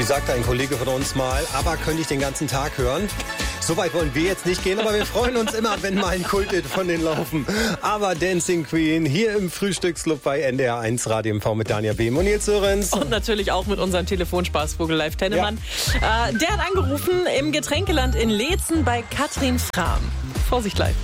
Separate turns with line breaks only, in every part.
Wie sagte ein Kollege von uns mal, aber könnte ich den ganzen Tag hören. So weit wollen wir jetzt nicht gehen, aber wir freuen uns immer, wenn mal ein Kulthit von denen laufen. Aber Dancing Queen hier im Frühstücksclub bei NDR 1 Radio MV mit Daniel Behm und Nils Sörensen.
Und natürlich auch mit unserem Telefonspaßvogel Live Tennemann. Ja. Der hat angerufen im Getränkeland in Leetzen bei Katrin Frahm. Vorsicht live.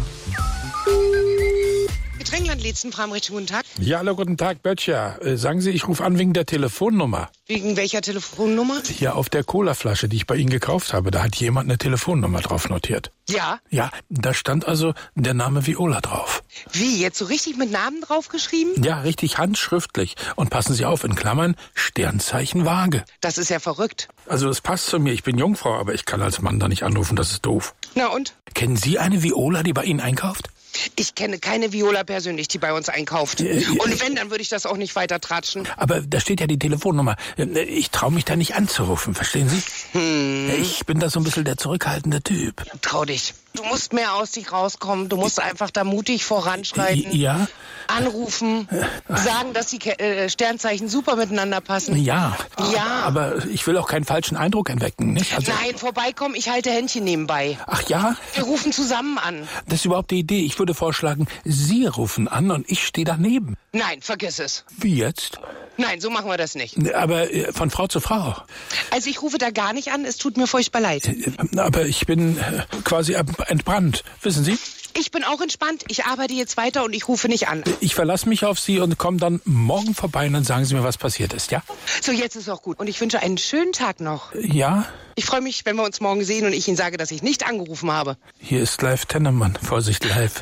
Getränkeland Leetzen, Frahm, recht guten Tag.
Ja, hallo, guten Tag, Böttcher. Sagen Sie, ich rufe an wegen der Telefonnummer.
Wegen welcher Telefonnummer?
Hier auf der Colaflasche, die ich bei Ihnen gekauft habe, da hat jemand eine Telefonnummer drauf notiert.
Ja.
Ja, da stand also der Name Viola drauf.
Wie, jetzt so richtig mit Namen draufgeschrieben?
Ja, richtig handschriftlich. Und passen Sie auf, in Klammern, Sternzeichen Waage.
Das ist ja verrückt.
Also es passt zu mir, ich bin Jungfrau, aber ich kann als Mann da nicht anrufen, das ist doof.
Na und?
Kennen Sie eine Viola, die bei Ihnen einkauft?
Ich kenne keine Viola persönlich, die bei uns einkauft. Und wenn, dann würde ich das auch nicht weiter tratschen.
Aber da steht ja die Telefonnummer. Ich traue mich da nicht anzurufen, verstehen Sie? Ich bin da so ein bisschen der zurückhaltende Typ.
Trau dich. Du musst mehr aus dich rauskommen. Du musst einfach da mutig voranschreiten.
Ja?
Anrufen. Sagen, dass die Sternzeichen super miteinander passen.
Ja.
Ja.
Aber ich will auch keinen falschen Eindruck erwecken, nicht? Also,
nein, vorbeikommen, ich halte Händchen nebenbei.
Ach ja?
Wir rufen zusammen an.
Das ist überhaupt die Idee. Ich würde vorschlagen, Sie rufen an und ich stehe daneben.
Nein, vergiss es.
Wie jetzt?
Nein, so machen wir das nicht.
Aber von Frau zu Frau.
Also ich rufe da gar nicht an, es tut mir furchtbar leid.
Aber ich bin quasi entbrannt, wissen Sie?
Ich bin auch entspannt, ich arbeite jetzt weiter und ich rufe nicht an.
Ich verlasse mich auf Sie und komme dann morgen vorbei und dann sagen Sie mir, was passiert ist, ja?
So, jetzt ist auch gut. Und ich wünsche einen schönen Tag noch.
Ja?
Ich freue mich, wenn wir uns morgen sehen und ich Ihnen sage, dass ich nicht angerufen habe.
Hier ist Live Tennemann. Vorsicht, live.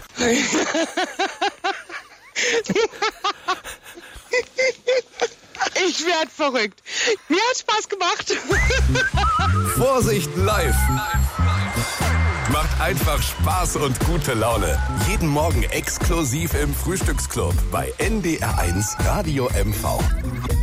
Ich werde verrückt. Mir hat Spaß gemacht.
Vorsicht, live. Macht einfach Spaß und gute Laune. Jeden Morgen exklusiv im Frühstücksclub bei NDR 1 Radio MV.